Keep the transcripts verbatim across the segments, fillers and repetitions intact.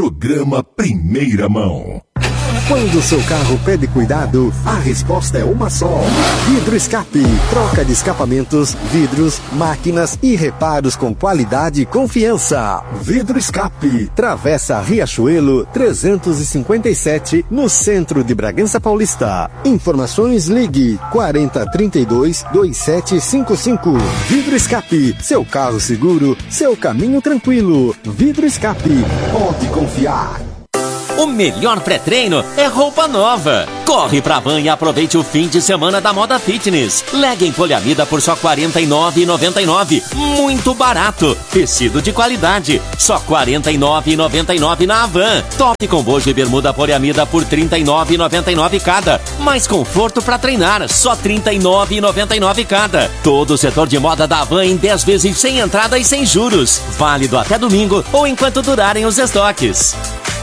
Programa Primeira Mão. Quando o seu carro pede cuidado, a resposta é uma só. Vidro Escape. Troca de escapamentos, vidros, máquinas e reparos com qualidade e confiança. Vidro Escape. Travessa Riachuelo trezentos e cinquenta e sete, no centro de Bragança Paulista. Informações, ligue quarenta, trinta e dois, vinte e sete cinquenta e cinco. Vidro Escape. Seu carro seguro, seu caminho tranquilo. Vidro Escape. Pode confiar. O melhor pré-treino é roupa nova. Corre pra Van e aproveite o fim de semana da moda fitness. Legging poliamida por só quarenta e nove reais e noventa e nove centavos. Muito barato. Tecido de qualidade. Só quarenta e nove reais e noventa e nove centavos na Van. Top com bojo e bermuda poliamida por trinta e nove reais e noventa e nove centavos cada. Mais conforto pra treinar. Só trinta e nove reais e noventa e nove centavos cada. Todo o setor de moda da Van em dez vezes sem entrada e sem juros. Válido até domingo ou enquanto durarem os estoques.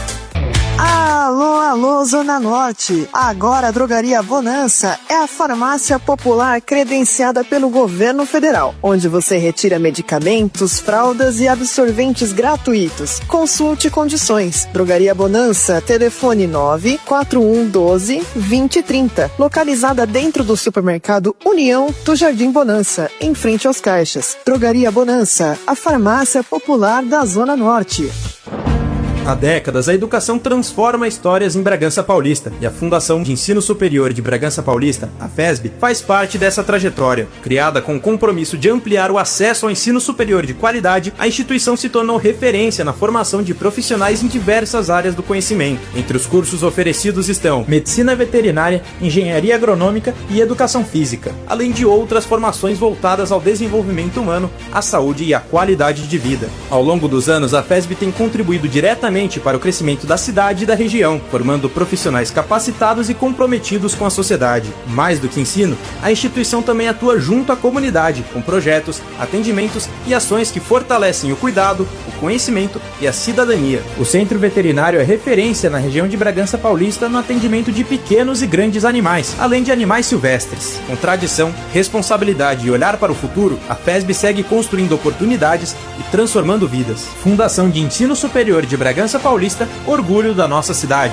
Alô, alô, Zona Norte. Agora a Drogaria Bonança é a farmácia popular credenciada pelo governo federal, onde você retira medicamentos, fraldas e absorventes gratuitos. Consulte condições. Drogaria Bonança, telefone nove quatro um um dois, vinte trinta. Localizada dentro do supermercado União do Jardim Bonança, em frente aos caixas. Drogaria Bonança, a farmácia popular da Zona Norte. Há décadas, a educação transforma histórias em Bragança Paulista, e a Fundação de Ensino Superior de Bragança Paulista, a FESB, faz parte dessa trajetória. Criada com o compromisso de ampliar o acesso ao ensino superior de qualidade, a instituição se tornou referência na formação de profissionais em diversas áreas do conhecimento. Entre os cursos oferecidos estão Medicina Veterinária, Engenharia Agronômica e Educação Física, além de outras formações voltadas ao desenvolvimento humano, à saúde e à qualidade de vida. Ao longo dos anos, a FESB tem contribuído diretamente para o crescimento da cidade e da região, formando profissionais capacitados e comprometidos com a sociedade. Mais do que ensino, a instituição também atua junto à comunidade, com projetos, atendimentos e ações que fortalecem o cuidado, o conhecimento e a cidadania. O Centro Veterinário é referência na região de Bragança Paulista no atendimento de pequenos e grandes animais, além de animais silvestres. Com tradição, responsabilidade e olhar para o futuro, a FESB segue construindo oportunidades e transformando vidas. Fundação de Ensino Superior de Bragança Paulista, orgulho da nossa cidade.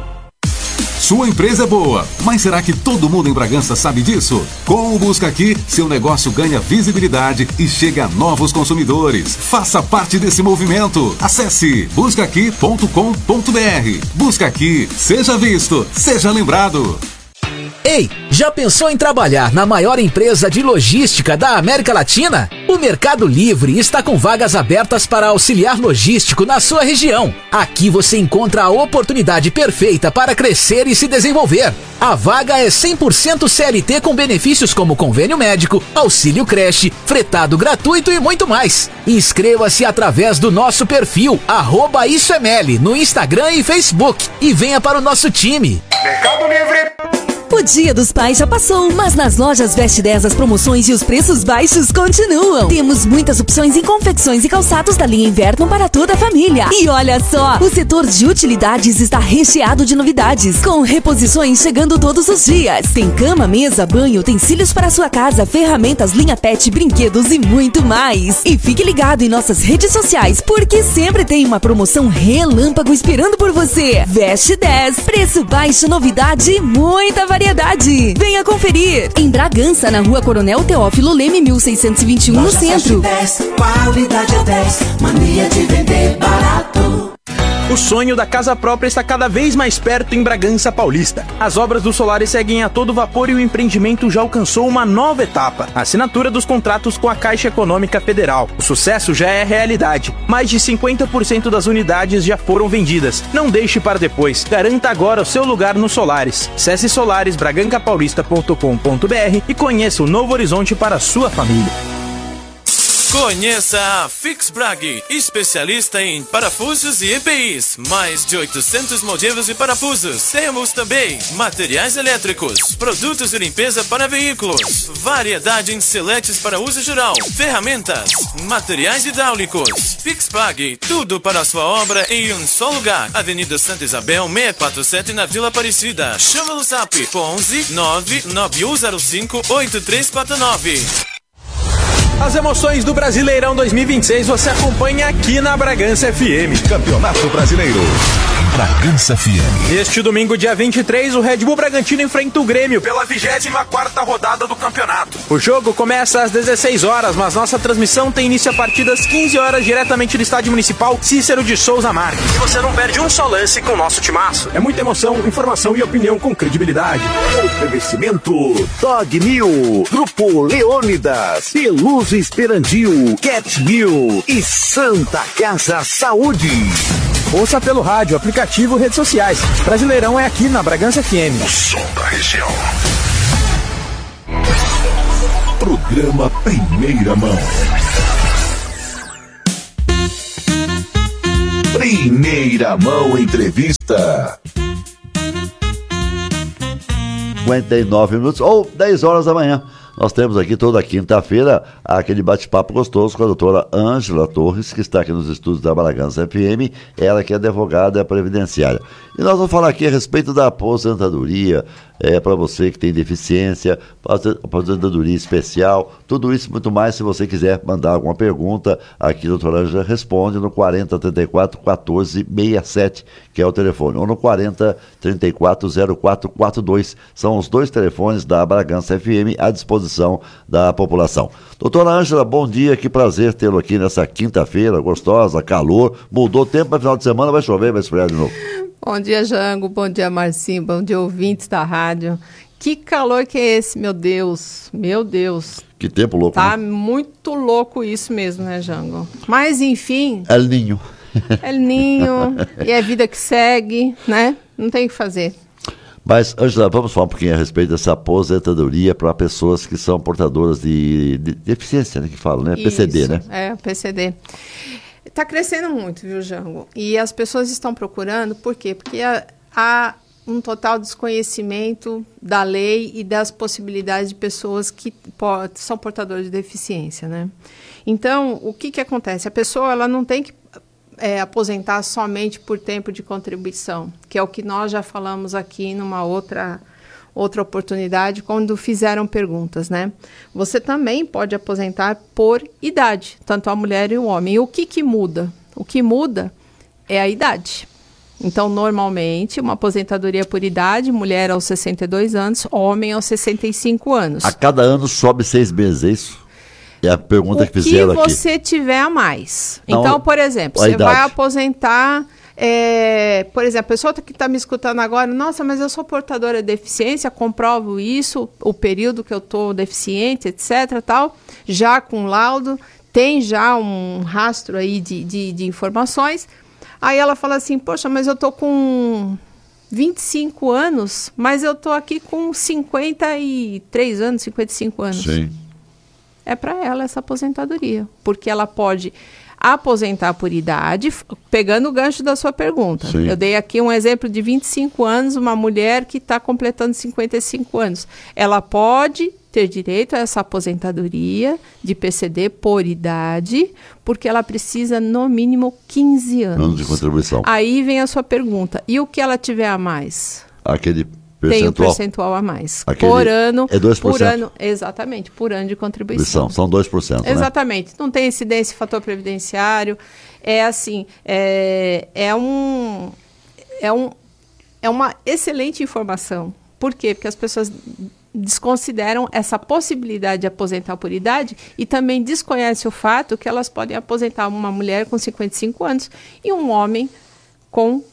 Sua empresa é boa, mas será que todo mundo em Bragança sabe disso? Com o Busca Aqui, seu negócio ganha visibilidade e chega a novos consumidores. Faça parte desse movimento. Acesse busca aqui ponto com ponto b r. Busca Aqui, seja visto, seja lembrado. Ei, já pensou em trabalhar na maior empresa de logística da América Latina? O Mercado Livre está com vagas abertas para auxiliar logístico na sua região. Aqui você encontra a oportunidade perfeita para crescer e se desenvolver. A vaga é cem por cento C L T com benefícios como convênio médico, auxílio creche, fretado gratuito e muito mais. Inscreva-se através do nosso perfil, arroba Isso é Meli, no Instagram e Facebook. E venha para o nosso time. Mercado Livre! O Dia dos Pais já passou, mas nas lojas Veste dez as promoções e os preços baixos continuam. Temos muitas opções em confecções e calçados da linha Inverno para toda a família. E olha só, o setor de utilidades está recheado de novidades, com reposições chegando todos os dias. Tem cama, mesa, banho, utensílios para sua casa, ferramentas, linha pet, brinquedos e muito mais. E fique ligado em nossas redes sociais, porque sempre tem uma promoção relâmpago esperando por você. Veste dez, preço baixo, novidade e muita variedade. Venha conferir. Em Bragança, na Rua Coronel Teófilo Leme, mil seiscentos e vinte e um, no centro. dez, qualidade é dez, mania de vender barato. O sonho da casa própria está cada vez mais perto em Bragança Paulista. As obras do Solaris seguem a todo vapor e o empreendimento já alcançou uma nova etapa: a assinatura dos contratos com a Caixa Econômica Federal. O sucesso já é realidade. Mais de cinquenta por cento das unidades já foram vendidas. Não deixe para depois. Garanta agora o seu lugar no Solaris. Acesse solares braganca paulista ponto com ponto b r e conheça o novo horizonte para a sua família. Conheça a Fixbrag, especialista em parafusos e E P Is. Mais de oitocentos modelos de parafusos. Temos também materiais elétricos, produtos de limpeza para veículos, variedade em seletes para uso geral, ferramentas, materiais hidráulicos. Fixbrag, tudo para a sua obra em um só lugar. Avenida Santa Isabel, seiscentos e quarenta e sete, na Vila Aparecida. Chama no zap onze nove nove um zero cinco oito três quatro nove. As emoções do Brasileirão dois mil e vinte e seis você acompanha aqui na Bragança F M. Campeonato Brasileiro. Bragança F M. Neste domingo, dia vinte e três, o Red Bull Bragantino enfrenta o Grêmio pela vigésima quarta rodada do campeonato. O jogo começa às dezesseis horas, mas nossa transmissão tem início a partir das quinze horas diretamente do Estádio Municipal Cícero de Souza Marques. E você não perde um só lance com o nosso timaço. É muita emoção, informação e opinião com credibilidade. Oferecimento Dog Mil, Grupo Leônidas, Peluso Esperandil, Cat Mil e Santa Casa Saúde. Ouça pelo rádio, aplicativo, redes sociais. Brasileirão é aqui na Bragança F M. O som da região. Programa Primeira Mão. Primeira Mão Entrevista. cinquenta e nove minutos ou dez horas da manhã. Nós temos aqui toda quinta-feira aquele bate-papo gostoso com a doutora Ângela Torres, que está aqui nos estúdios da Bragança F M, ela que é advogada previdenciária. E nós vamos falar aqui a respeito da aposentadoria, é, para você que tem deficiência, aposentadoria especial, tudo isso e muito mais. Se você quiser mandar alguma pergunta, aqui a doutora Ângela responde no quarenta, trinta e quatro, quatorze, sessenta e sete, que é o telefone, ou no quarenta, trinta e quatro, zero quatro quatro dois. São os dois telefones da Bragança F M à disposição da população. Doutora Ângela, bom dia, que prazer tê-lo aqui nessa quinta-feira, gostosa, calor, mudou o tempo, para final de semana vai chover, vai esfriar de novo. Bom dia, Jango, bom dia, Marcinho, bom dia, ouvintes da rádio. Que calor que é esse, meu Deus, meu Deus. Que tempo louco, Tá né? muito louco isso mesmo, né, Jango? Mas, enfim... El Ninho. El Ninho, e é vida que segue, né? Não tem o que fazer. Mas, Ângela, vamos falar um pouquinho a respeito dessa aposentadoria para pessoas que são portadoras de, de deficiência, né, que falam, né? P C D, Isso, né? É, P C D. Está crescendo muito, viu, Jango? E as pessoas estão procurando, por quê? Porque há, há um total desconhecimento da lei e das possibilidades de pessoas que po- são portadoras de deficiência, né? Então, o que que acontece? A pessoa, ela não tem que é, aposentar somente por tempo de contribuição, que é o que nós já falamos aqui numa outra... outra oportunidade, quando fizeram perguntas, né? Você também pode aposentar por idade, tanto a mulher e o homem. E o que que muda? O que muda é a idade. Então, normalmente, uma aposentadoria por idade, mulher aos sessenta e dois anos, homem aos sessenta e cinco anos. A cada ano sobe seis meses, é isso? É a pergunta o que fizeram aqui. O que você tiver a mais. Não, então, por exemplo, a você idade. vai aposentar... É, por exemplo, a pessoa que está me escutando agora, nossa, mas eu sou portadora de deficiência, comprovo isso, o período que eu estou deficiente, etc, tal, já com laudo, tem já um rastro aí de, de, de informações. Aí ela fala assim, poxa, mas eu estou com vinte e cinco anos, mas eu estou aqui com cinquenta e três anos, cinquenta e cinco anos. Sim. É para ela essa aposentadoria, porque ela pode... aposentar por idade, pegando o gancho da sua pergunta. Sim. Eu dei aqui um exemplo de vinte e cinco anos, uma mulher que está completando cinquenta e cinco anos. Ela pode ter direito a essa aposentadoria de P C D por idade, porque ela precisa, no mínimo, quinze anos. Anos de contribuição. Aí vem a sua pergunta. E o que ela tiver a mais? Aquele Tem um percentual. percentual a mais. Aquele por ano. é dois por cento. Por ano, exatamente, por ano de contribuição. São dois por cento, né? Exatamente. Não tem incidência fator previdenciário. É assim, é, é, um, é, um, é uma excelente informação. Por quê? Porque as pessoas desconsideram essa possibilidade de aposentar por idade e também desconhecem o fato que elas podem aposentar uma mulher com cinquenta e cinco anos e um homem com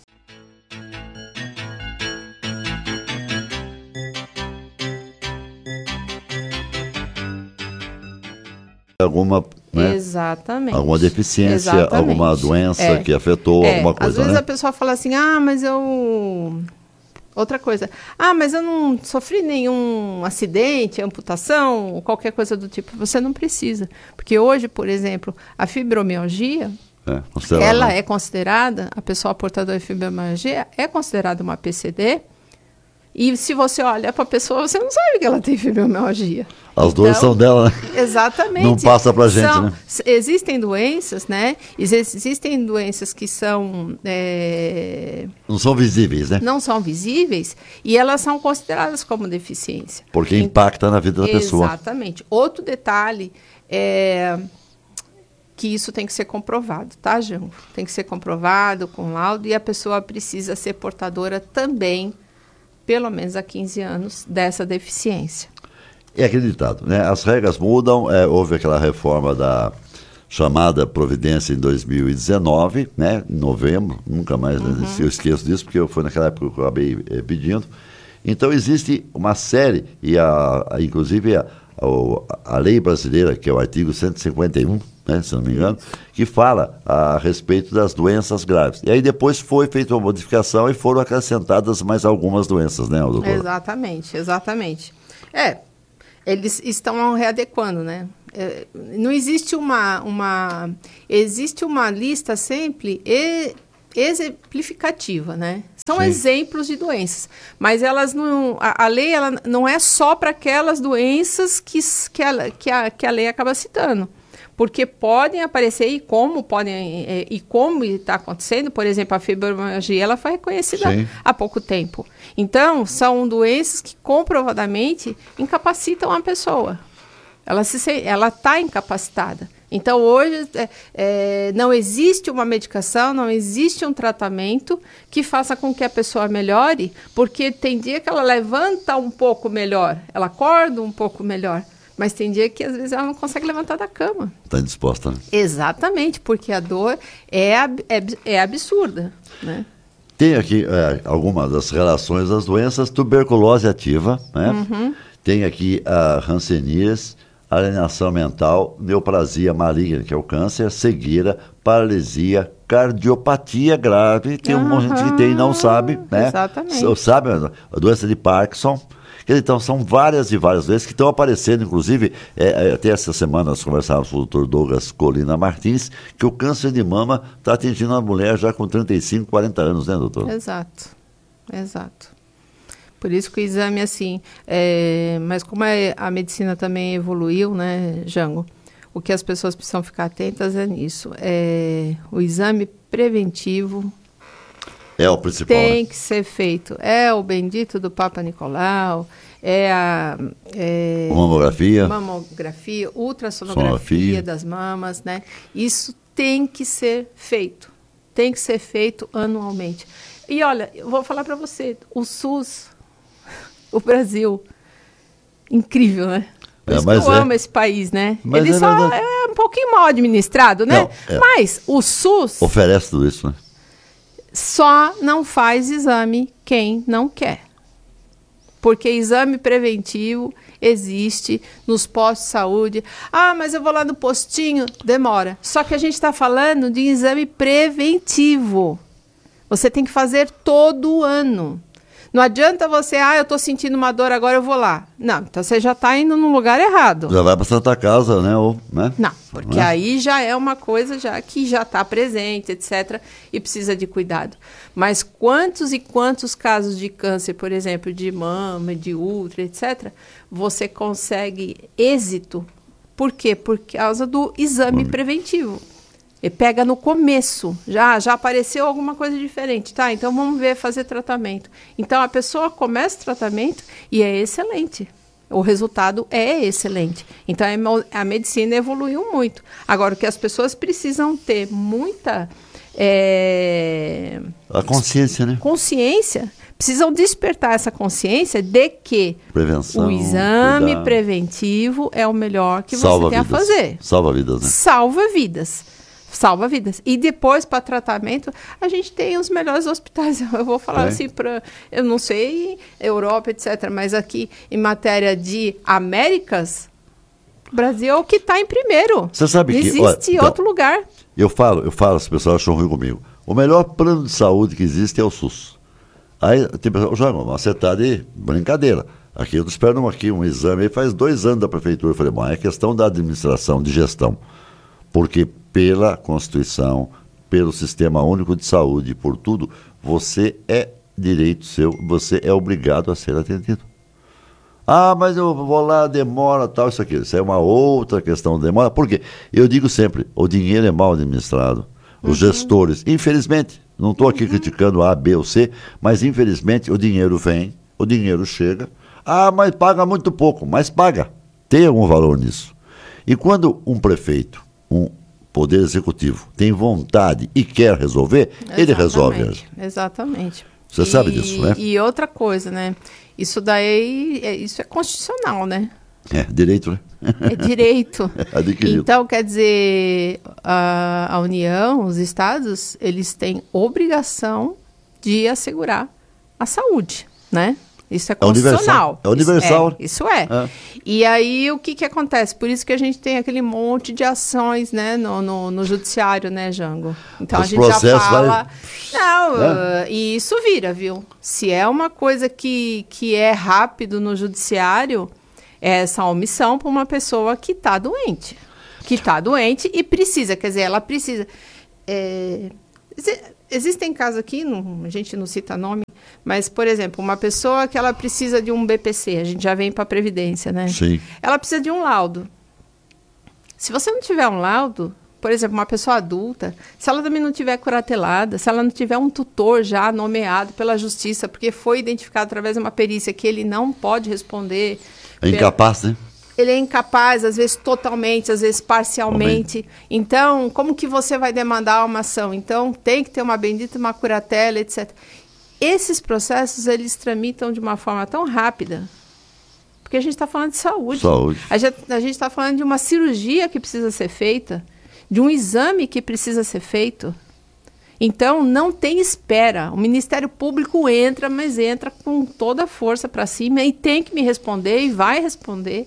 alguma, né? Exatamente. Alguma deficiência, Exatamente. alguma doença é. que afetou é. alguma coisa, Às vezes né? a pessoa fala assim, ah, mas eu... Outra coisa, ah, mas eu não sofri nenhum acidente, amputação, qualquer coisa do tipo. Você não precisa. Porque hoje, por exemplo, a fibromialgia, É, ela é considerada, a pessoa portadora de fibromialgia é considerada uma P C D. E se você olha para a pessoa, você não sabe que ela tem fibromialgia. As duas Então, são dela, né? Exatamente. Não passa pra gente, São, né? Existem doenças, né? Ex- Existem doenças que são... é, Não são visíveis, né? não são visíveis e elas são consideradas como deficiência. Porque impacta na vida da pessoa. Exatamente. Outro detalhe é, que isso tem que ser comprovado, tá, Jango? Tem que ser comprovado com laudo e a pessoa precisa ser portadora também, pelo menos há quinze anos, dessa deficiência. É acreditado, né? As regras mudam, é, houve aquela reforma da chamada Providência em dois mil e dezenove, né? Em novembro, nunca mais uhum. eu esqueço disso, porque foi naquela época que eu acabei é, pedindo. Então existe uma série, e a, a, inclusive a, a, a lei brasileira, que é o artigo cento e cinquenta e um, né, se não me engano, que fala a respeito das doenças graves. E aí depois foi feita uma modificação e foram acrescentadas mais algumas doenças, né, doutor? Exatamente, exatamente. É, eles estão readequando, né? É, não existe uma, uma... Existe uma lista sempre e, exemplificativa, né? São Sim. exemplos de doenças, mas elas não... A, a lei ela não é só para aquelas doenças que, que, a, que, a, que a lei acaba citando. Porque podem aparecer, e como podem é, e como está acontecendo, por exemplo, a fibromialgia, ela foi reconhecida Sim. há pouco tempo. Então, são doenças que comprovadamente incapacitam a pessoa. Ela se, ela está incapacitada. Então, hoje, é, é, não existe uma medicação, não existe um tratamento que faça com que a pessoa melhore, porque tem dia que ela levanta um pouco melhor, ela acorda um pouco melhor. Mas tem dia que, às vezes, ela não consegue levantar da cama. Está indisposta, né? Exatamente, porque a dor é, ab- é, é absurda, né? Tem aqui é, algumas das relações das doenças, tuberculose ativa, né? Uhum. Tem aqui a hanseníase, alienação mental, neoplasia maligna, que é o câncer, cegueira, paralisia, cardiopatia grave, tem um monte de gente que tem e não sabe, né? Exatamente. Sabe a doença de Parkinson. Então, são várias e várias doenças que estão aparecendo, inclusive, é, até essa semana nós conversávamos com o doutor Douglas Colina Martins, que o câncer de mama está atingindo a mulher já com trinta e cinco, quarenta anos, né, doutor? Exato, exato. Por isso que o exame, assim, é, mas como é, a medicina também evoluiu, né, Jango, o que as pessoas precisam ficar atentas é nisso. É, o exame preventivo... É o principal, Tem né? que ser feito. É o bendito do Papa Nicolau, é a... É, mamografia. Mamografia, ultrassonografia Sonografia. das mamas, né? Isso tem que ser feito. Tem que ser feito anualmente. E olha, eu vou falar para você, o SUS, o Brasil, incrível, né? Por É, isso mas que eu é. amo esse país, né? Mas Ele é só verdade. é um pouquinho mal administrado, né? Não, é. Mas o SUS... Oferece tudo isso, né? Só não faz exame quem não quer. Porque exame preventivo existe nos postos de saúde. Ah, mas eu vou lá no postinho. Demora. Só que a gente está falando de exame preventivo. Você tem que fazer todo ano. Não adianta você, ah, eu estou sentindo uma dor, agora eu vou lá. Não, então você já está indo no lugar errado. Já vai para Santa Casa, né? Ou, né? Não, porque Não é? aí já é uma coisa já que já está presente, etcétera, e precisa de cuidado. Mas quantos e quantos casos de câncer, por exemplo, de mama, de útero, etcétera, você consegue êxito? Por quê? Por causa do exame hum. preventivo. E pega no começo, já, já apareceu alguma coisa diferente, tá? Então vamos ver, fazer tratamento. Então a pessoa começa o tratamento e é excelente. O resultado é excelente. Então a, a medicina evoluiu muito. Agora, o que as pessoas precisam ter muita... É, a consciência, né? Consciência. Precisam despertar essa consciência de que Prevenção, o exame cuidado. preventivo é o melhor que Salva você tem vidas. a fazer. Salva vidas, né? Salva vidas. Salva vidas. E depois, para tratamento, a gente tem os melhores hospitais. Eu vou falar é. assim, para, eu não sei, Europa, etcétera. Mas aqui, em matéria de Américas, o Brasil é o que está em primeiro. Você sabe não que... existe olha, outro então, lugar. Eu falo, eu falo, as pessoas acham ruim comigo. O melhor plano de saúde que existe é o SUS. Aí tem pessoal, já, você está de brincadeira. Aqui eu espero aqui um exame, aí faz dois anos da prefeitura. Eu falei, bom, é questão da administração, de gestão. Porque pela Constituição, pelo Sistema Único de Saúde, por tudo, você é direito seu, você é obrigado a ser atendido. Ah, mas eu vou lá, demora, tal, isso aqui. Isso é uma outra questão, demora. Por quê? Eu digo sempre, o dinheiro é mal administrado. Os uhum. gestores, infelizmente, não estou aqui uhum. criticando A, B ou C, mas infelizmente o dinheiro vem, o dinheiro chega. Ah, mas paga muito pouco, mas paga. Tem algum valor nisso. E quando um prefeito, um poder executivo, tem vontade e quer resolver, exatamente, ele resolve. Exatamente. Você e, sabe disso, né? E outra coisa, né? Isso daí, é, isso é constitucional, né? É, direito, né? É direito. Adquirido. Então, quer dizer, a, a União, os estados, eles têm obrigação de assegurar a saúde, né? Isso é constitucional. É universal. Isso é. Isso é. é. E aí, o que que acontece? Por isso que a gente tem aquele monte de ações, né, no, no, no judiciário, né, Jango? Então, Os a gente já fala... Vai... Não, é. uh, e isso vira, viu? Se é uma coisa que, que é rápido no judiciário, é essa omissão para uma pessoa que está doente. Que está doente e precisa, quer dizer, ela precisa... É, existem casos aqui, não, a gente não cita nome, mas, por exemplo, uma pessoa que ela precisa de um B P C, a gente já vem para a Previdência, né? Sim. Ela precisa de um laudo. Se você não tiver um laudo, por exemplo, uma pessoa adulta, se ela também não tiver curatelada, se ela não tiver um tutor já nomeado pela justiça, porque foi identificado através de uma perícia que ele não pode responder... É incapaz, né? Ele é incapaz, às vezes totalmente, às vezes parcialmente. Então, como que você vai demandar uma ação? Então, tem que ter uma bendita, uma curatela, etcétera. Esses processos, eles tramitam de uma forma tão rápida, porque a gente está falando de saúde. Saúde. A gente está falando de uma cirurgia que precisa ser feita, de um exame que precisa ser feito. Então, não tem espera. O Ministério Público entra, mas entra com toda a força para cima e tem que me responder e vai responder.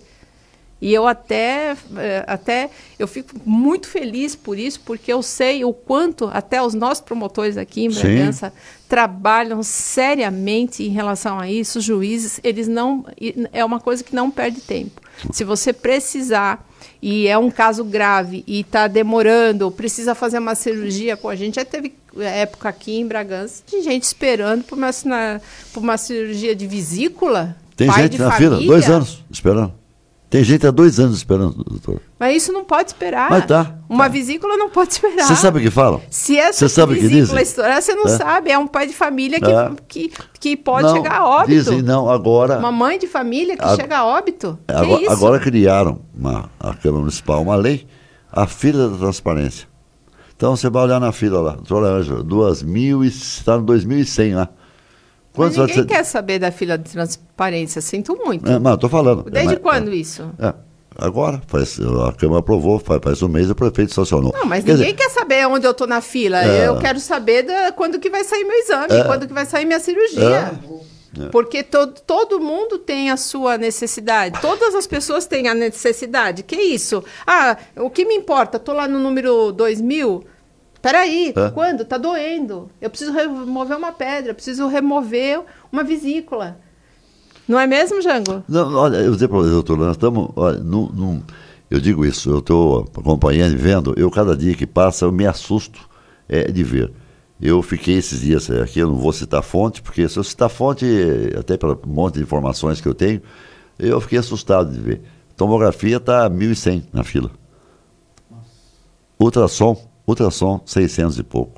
E eu até, até eu fico muito feliz por isso, porque eu sei o quanto até os nossos promotores aqui em Bragança Sim. trabalham seriamente em relação a isso. Os juízes, eles não... É uma coisa que não perde tempo. Se você precisar, e é um caso grave, e está demorando, ou precisa fazer uma cirurgia, pô, a gente já teve época aqui em Bragança de gente esperando por uma, por uma cirurgia de vesícula. Tem gente na fila, dois anos esperando. Tem gente há dois anos esperando, doutor. Mas isso não pode esperar. Mas tá. Uma tá. vesícula não pode esperar. Você sabe o que falam? Se essa sabe vesícula estourar, você não é. sabe. É um pai de família que, é. que, que pode não, chegar a óbito. Dizem, não, agora... Uma mãe de família que a, chega a óbito. Agora, que isso? agora criaram, uma, a Câmara Municipal, uma lei, a fila da transparência. Então, você vai olhar na fila lá, doutora Ângela, duas mil e... está no dois mil e cem lá. Quantos mas ninguém quer saber da fila de transparência, sinto muito. É, mas estou falando. Desde é, quando é, isso? É. Agora, faz, a Câmara aprovou, faz, faz um mês o prefeito sancionou. Não, mas quer ninguém dizer, quer saber onde eu estou na fila. É, eu quero saber da, quando que vai sair meu exame, é, quando que vai sair minha cirurgia. É, é. Porque to, todo mundo tem a sua necessidade. Todas as pessoas têm a necessidade. Que isso? Ah, o que me importa? Estou lá no número dois mil. Peraí, é. quando? Está doendo. Eu preciso remover uma pedra, preciso remover uma vesícula. Não é mesmo, Jango? Não, olha, eu vou dizer para você, doutor, nós estamos, olha, num, num, eu digo isso, eu estou acompanhando e vendo, eu cada dia que passa eu me assusto é, de ver. Eu fiquei esses dias aqui, eu não vou citar fonte, porque se eu citar fonte, até pelo monte de informações que eu tenho, eu fiquei assustado de ver. Tomografia está mil e cem na fila. Nossa. Ultrassom, ultrassom seiscentos e pouco.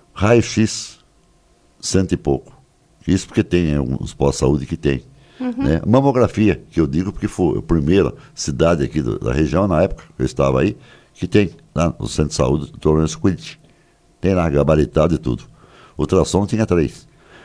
Raio-X, cento e pouco. Isso porque tem alguns pós-saúde que tem. Uhum. Né? Mamografia, que eu digo porque foi a primeira cidade aqui do, da região, na época que eu estava aí, que tem lá no Centro de Saúde do Lourenço Quint. Tem lá gabaritado e tudo. Ultrassom tinha três.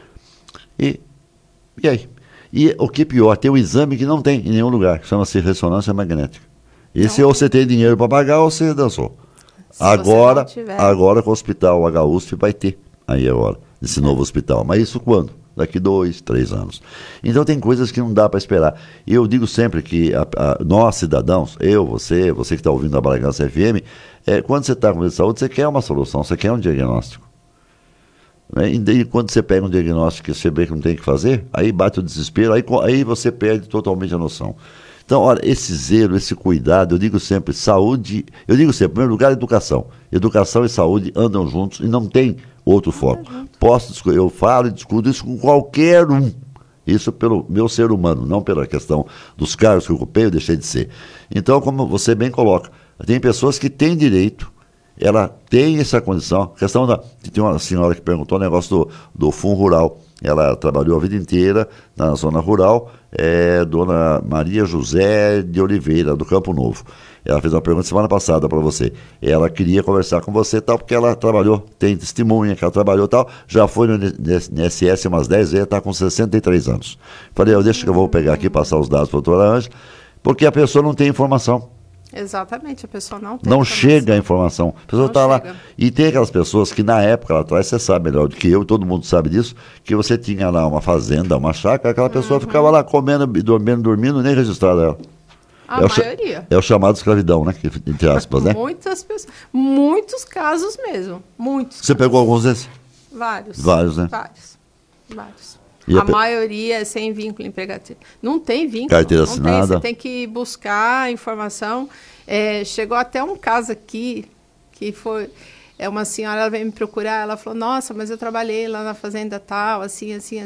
E, e aí? E o que é pior, tem um exame que não tem em nenhum lugar, que chama-se ressonância magnética. Esse não. Ou você tem dinheiro para pagar ou você dançou. Se agora, você agora com o hospital H U S F vai ter aí agora, esse é. novo hospital. Mas isso quando? Daqui dois, três anos. Então tem coisas que não dá para esperar. E eu digo sempre que a, a, nós, cidadãos, eu, você, você que está ouvindo a Bragança F M, é, quando você está com saúde, você quer uma solução, você quer um diagnóstico. Né? E daí, quando você pega um diagnóstico que você vê que não tem o que fazer, aí bate o desespero, aí, aí você perde totalmente a noção. Então, olha, esse zelo, esse cuidado, eu digo sempre, saúde, eu digo sempre, em primeiro lugar, educação. Educação e saúde andam juntos e não tem outro foco. Posso, eu falo e discuto isso com qualquer um. Isso pelo meu ser humano, não pela questão dos cargos que eu ocupei, eu deixei de ser. Então, como você bem coloca, tem pessoas que têm direito, ela tem essa condição. A questão da... Tem uma senhora que perguntou o negócio do, do Fundo Rural. Ela trabalhou a vida inteira na zona rural, é dona Maria José de Oliveira, do Campo Novo. Ela fez uma pergunta semana passada para você. Ela queria conversar com você tal, porque ela trabalhou, tem testemunha que ela trabalhou tal, já foi no N S S umas dez vezes, está com sessenta e três anos. Falei, eu deixa que eu vou pegar aqui e passar os dados para a doutora Ângela, porque a pessoa não tem informação. Exatamente, a pessoa não tem Não informação. chega a informação. A pessoa está lá. E tem aquelas pessoas que na época lá atrás, você sabe melhor do que eu, todo mundo sabe disso, que você tinha lá uma fazenda, uma chácara, aquela pessoa uhum. ficava lá comendo, dormindo, dormindo, nem registrada ela. A é maioria. O, é o chamado escravidão, né? Entre aspas, né? Muitas pessoas. Muitos casos mesmo. Muitos. Você casos. pegou alguns desses? Vários. Vários, né? Vários. Vários. E a a pe... maioria é sem vínculo empregatício. Não tem vínculo. Carteira não assinada. Tem. Você tem que buscar informação. É, chegou até um caso aqui que foi... É uma senhora, ela veio me procurar, ela falou, nossa, mas eu trabalhei lá na fazenda tal, assim, assim, assim.